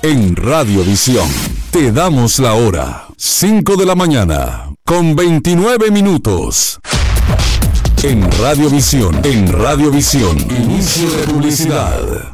En Radiovisión te damos la hora. 5 de la mañana con 29 minutos. En Radiovisión, inicio de publicidad.